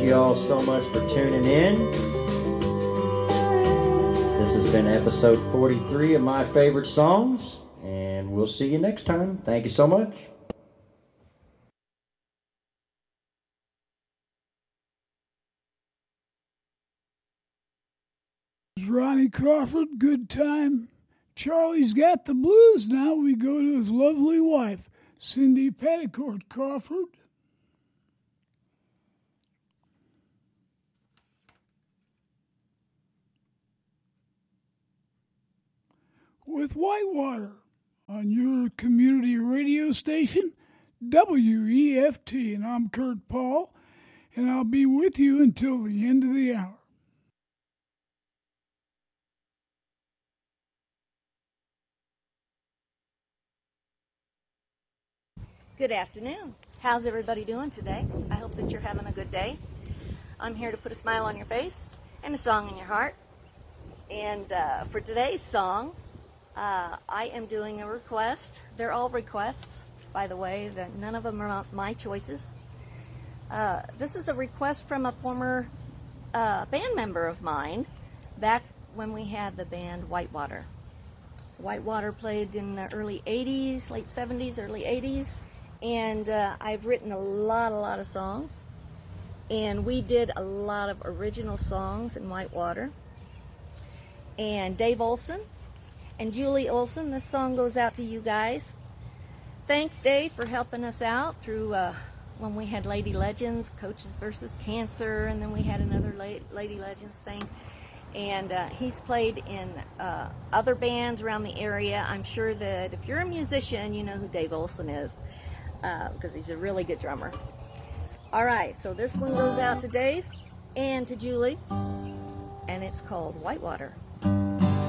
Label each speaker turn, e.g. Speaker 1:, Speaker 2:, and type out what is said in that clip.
Speaker 1: you all so much for tuning in. This has been episode 43 of My Favorite Songs, and we'll see you next time. Thank you so much.
Speaker 2: Ronnie Crawford, good time. Charlie's got the blues. Now we go to his lovely wife, Cindy Petticoat Crawford. With Whitewater on your community radio station, WEFT. And I'm Kurt Paul, and I'll be with you until the end of the hour.
Speaker 3: Good afternoon. How's everybody doing today? I hope that you're having a good day. I'm here to put a smile on your face and a song in your heart. And for today's song, I am doing a request. They're all requests, by the way. None of them are my choices. This is a request from a former band member of mine back when we had the band Whitewater. Whitewater played in the early 80s, late 70s, early 80s. And I've written a lot of songs. And we did a lot of original songs in Whitewater. And Dave Olson and Julie Olson, this song goes out to you guys. Thanks, Dave, for helping us out through when we had Lady Legends, Coaches versus Cancer, and then we had another Lady Legends thing. And he's played in other bands around the area. I'm sure that if you're a musician, you know who Dave Olson is. Because he's a really good drummer. All right, so this one goes out to Dave and to Julie, and it's called Whitewater.